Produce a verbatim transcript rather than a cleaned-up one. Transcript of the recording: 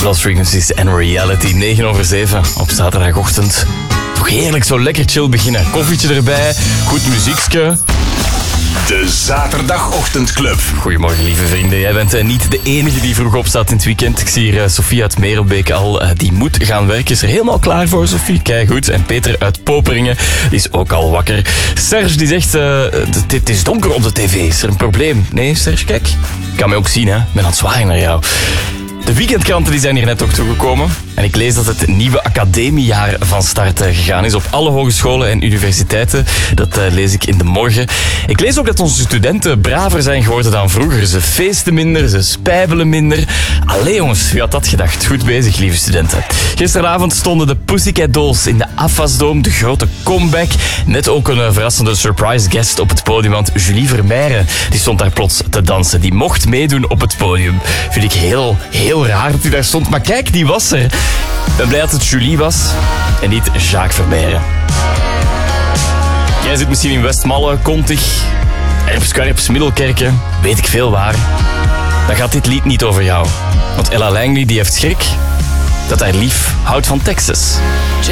Lost Frequencies en Reality. negen over zeven op zaterdagochtend. Toch heerlijk, zo lekker chill beginnen. Koffietje erbij, goed muziekske. De Zaterdagochtendclub. Goedemorgen, lieve vrienden. Jij bent uh, niet de enige die vroeg opstaat in het weekend. Ik zie hier uh, Sofie uit Merelbeek al. Uh, die moet gaan werken. Is er helemaal klaar voor, Sofie? Kijk goed. En Peter uit Poperingen die is ook al wakker. Serge die zegt, uh, het is donker op de tv. Is er een probleem? Nee, Serge, kijk. Ik kan mij ook zien, hè. Ik ben aan het zwaaien naar jou. De weekendkranten die zijn hier net ook toegekomen. En ik lees dat het nieuwe academiejaar van start gegaan is op alle hogescholen en universiteiten. Dat uh, lees ik in de morgen. Ik lees ook dat onze studenten braver zijn geworden dan vroeger. Ze feesten minder, ze spijbelen minder. Allee jongens, wie had dat gedacht? Goed bezig, lieve studenten. Gisteravond stonden de Pussycat Dolls in de Afasdome, de grote comeback. Net ook een uh, verrassende surprise guest op het podium, want Julie Vermeijren die stond daar plots te dansen. Die mocht meedoen op het podium. Vind ik heel, heel raar dat hij daar stond. Maar kijk, die was er. Ik ben blij dat het Julie was en niet Jacques Vermeijren. Jij zit misschien in Westmalle, Kontig, Erpskarps, Middelkerken, weet ik veel waar. Dan gaat dit lied niet over jou. Want Ella Langley die heeft schrik dat haar lief houdt van Texas.